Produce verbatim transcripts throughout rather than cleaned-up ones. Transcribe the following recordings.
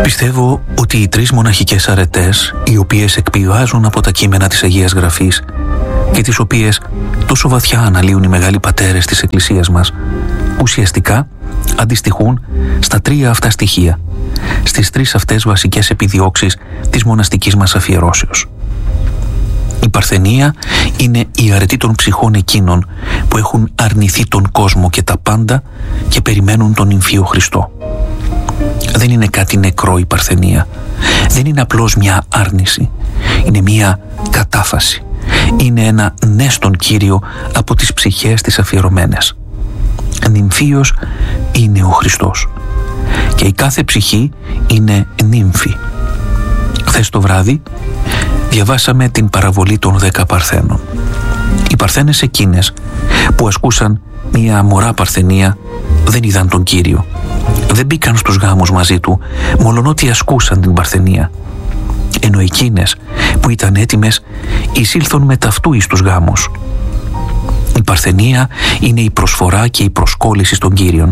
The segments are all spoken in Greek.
Πιστεύω ότι οι τρεις μοναχικές αρετές, οι οποίες εκπηβάζουν από τα κείμενα της Αγίας Γραφής και τις οποίες τόσο βαθιά αναλύουν οι μεγάλοι πατέρες της Εκκλησίας μας, ουσιαστικά αντιστοιχούν στα τρία αυτά στοιχεία, στις τρεις αυτές βασικές επιδιώξεις της μοναστικής μας αφιερώσεως. Η παρθενία είναι η αρετή των ψυχών εκείνων που έχουν αρνηθεί τον κόσμο και τα πάντα και περιμένουν τον νυμφίο Χριστό. Δεν είναι κάτι νεκρό η παρθενία. Δεν είναι απλώς μια άρνηση. Είναι μια κατάφαση. Είναι ένα ναι στον Κύριο από τις ψυχές τις αφιερωμένες. Νυμφίος είναι ο Χριστός. Και η κάθε ψυχή είναι νύμφη. Χθες το βράδυ διαβάσαμε την παραβολή των δέκα παρθένων. Οι παρθένες εκείνες που ασκούσαν μια μωρά παρθενία δεν είδαν τον Κύριο. Δεν μπήκαν στους γάμους μαζί του, μολονότι ασκούσαν την παρθενία. Ενώ εκείνες που ήταν έτοιμες εισήλθον με ταυτού εις τους γάμους. Η παρθενία είναι η προσφορά και η προσκόλληση στον Κύριον.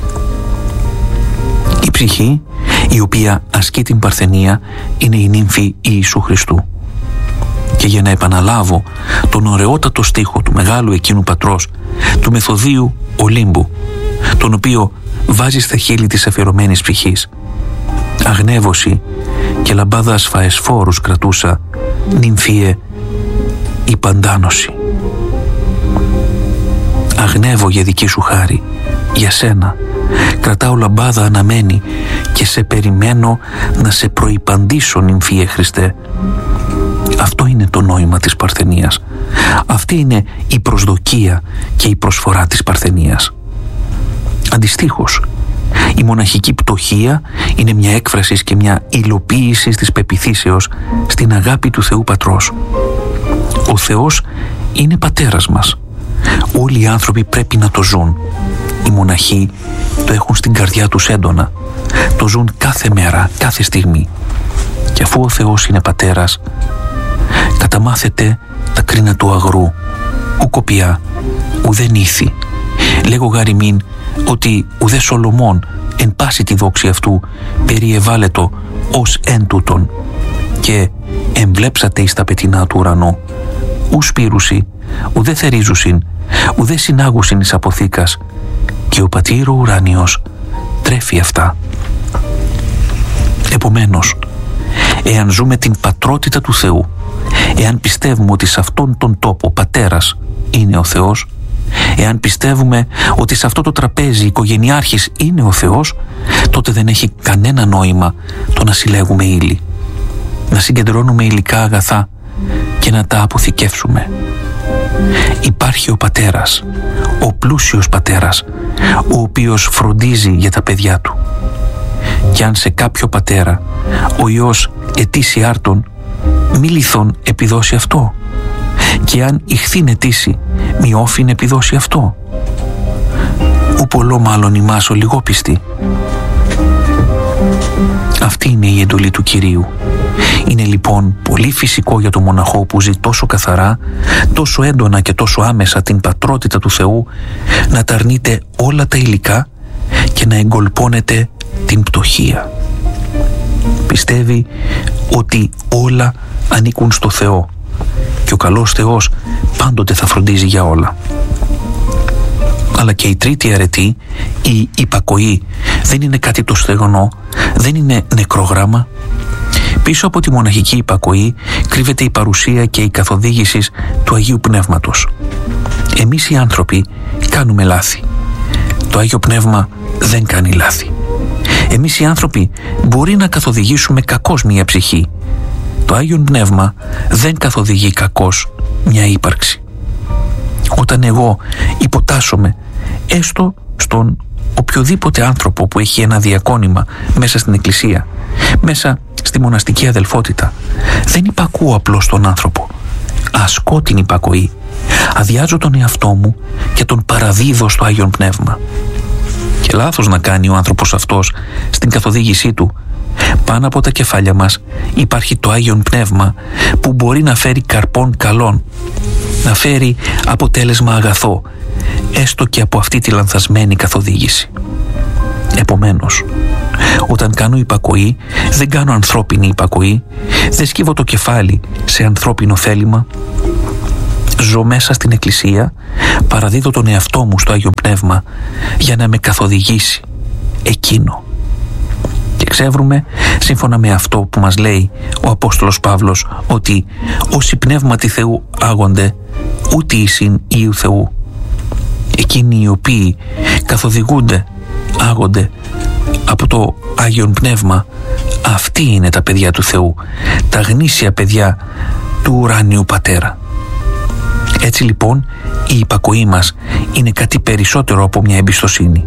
Η ψυχή η οποία ασκεί την παρθενία είναι η νύμφη Ιησού Χριστού. Και για να επαναλάβω τον ωραιότατο στίχο του μεγάλου εκείνου πατρός, του Μεθοδίου Ολύμπου, τον οποίο βάζει στα χείλη της αφιερωμένης ψυχής. Αγνεύωση και λαμπάδα σφαεσφόρους κρατούσα, νυμφίε η παντάνωση. Αγνεύω για δική σου χάρη, για σένα, κρατάω λαμπάδα αναμένη και σε περιμένω να σε προϋπαντήσω, νυμφίε Χριστέ. Αυτό είναι το νόημα της παρθενίας. Αυτή είναι η προσδοκία και η προσφορά της παρθενίας. Αντιστοίχως, η μοναχική πτωχία είναι μια έκφραση και μια υλοποίηση της πεποιθήσεως στην αγάπη του Θεού Πατρός. Ο Θεός είναι πατέρας μας. Όλοι οι άνθρωποι πρέπει να το ζουν. Οι μοναχοί το έχουν στην καρδιά τους έντονα. Το ζουν κάθε μέρα, κάθε στιγμή. Και αφού ο Θεός είναι πατέρας, καταμάθετε τα κρίνα του αγρού, ου κοπιά, ουδέν ήθη. Λέγω γαριμήν ότι ουδέ Σολομών εν πάση τη δόξη αυτού περιεβάλλετο ως εν τούτον, και εμβλέψατε εις τα πετεινά του ουρανού, ου σπήρουσι, ουδέ θερίζουσιν, ουδέ συνάγουσιν εις αποθήκας, και ο πατήρ ο ουράνιος τρέφει αυτά. Επομένως, εάν ζούμε την πατρότητα του Θεού, εάν πιστεύουμε ότι σε αυτόν τον τόπο πατέρας είναι ο Θεός, εάν πιστεύουμε ότι σε αυτό το τραπέζι οικογενειάρχης είναι ο Θεός, τότε δεν έχει κανένα νόημα το να συλλέγουμε ύλη, να συγκεντρώνουμε υλικά αγαθά και να τα αποθηκεύσουμε. Υπάρχει ο πατέρας, ο πλούσιος πατέρας, ο οποίος φροντίζει για τα παιδιά του. Και αν σε κάποιο πατέρα ο Υιός αιτήσει άρτον, μη λιθόν επιδώσει αυτό, και αν ηχθήν αιτήσει, μη όφιν επιδώσει αυτό. Ου πολλό μάλλον ημάς ο λιγόπιστη. Αυτή είναι η εντολή του Κυρίου. Είναι λοιπόν πολύ φυσικό για τον μοναχό που ζει τόσο καθαρά, τόσο έντονα και τόσο άμεσα την πατρότητα του Θεού, να τα αρνείται όλα τα υλικά και να εγκολπώνεται την πτωχία. Πιστεύει ότι όλα ανήκουν στο Θεό και ο καλός Θεός πάντοτε θα φροντίζει για όλα. Αλλά και η τρίτη αρετή, η υπακοή, δεν είναι κάτι το στεγνό, δεν είναι νεκρό γράμμα. Πίσω από τη μοναχική υπακοή κρύβεται η παρουσία και η καθοδήγηση του Αγίου Πνεύματος. Εμείς οι άνθρωποι κάνουμε λάθη. Το Άγιο Πνεύμα δεν κάνει λάθη. Εμείς οι άνθρωποι μπορεί να καθοδηγήσουμε κακώς μια ψυχή. Το Άγιον Πνεύμα δεν καθοδηγεί κακώς μια ύπαρξη. Όταν εγώ υποτάσσομαι έστω στον οποιοδήποτε άνθρωπο που έχει ένα διακόνημα μέσα στην Εκκλησία, μέσα στη μοναστική αδελφότητα, δεν υπακούω απλώς τον άνθρωπο. Ασκώ την υπακοή. Αδειάζω τον εαυτό μου και τον παραδίδω στο Άγιον Πνεύμα. Και λάθος να κάνει ο άνθρωπος αυτός στην καθοδήγησή του. Πάνω από τα κεφάλια μας υπάρχει το Άγιον Πνεύμα που μπορεί να φέρει καρπών καλών, να φέρει αποτέλεσμα αγαθό, έστω και από αυτή τη λανθασμένη καθοδήγηση. Επομένως, Όταν κάνω υπακοή, δεν κάνω ανθρώπινη υπακοή, δεν σκύβω το κεφάλι σε ανθρώπινο θέλημα. Ζω μέσα στην Εκκλησία, παραδίδω τον εαυτό μου στο Άγιο Πνεύμα για να με καθοδηγήσει εκείνο. Και ξεύρουμε, σύμφωνα με αυτό που μας λέει ο Απόστολος Παύλος, ότι όσοι πνεύματι Θεού άγονται, ούτε εισιν Υιού Θεού. Εκείνοι οι οποίοι καθοδηγούνται, άγονται από το Άγιον Πνεύμα, αυτοί είναι τα παιδιά του Θεού, τα γνήσια παιδιά του ουράνιου Πατέρα. Έτσι λοιπόν η υπακοή μας είναι κάτι περισσότερο από μια εμπιστοσύνη.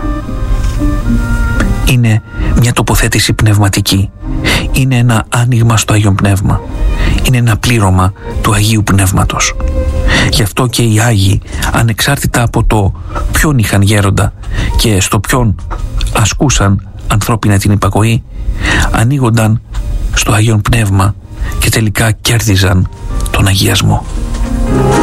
Είναι μια τοποθέτηση πνευματική, είναι ένα άνοιγμα στο Άγιον Πνεύμα, είναι ένα πλήρωμα του Αγίου Πνεύματος. Γι' αυτό και οι Άγιοι, ανεξάρτητα από το ποιον είχαν γέροντα και στο ποιον ασκούσαν ανθρώπινα την υπακοή, ανοίγονταν στο Άγιον Πνεύμα και τελικά κέρδιζαν τον αγιασμό.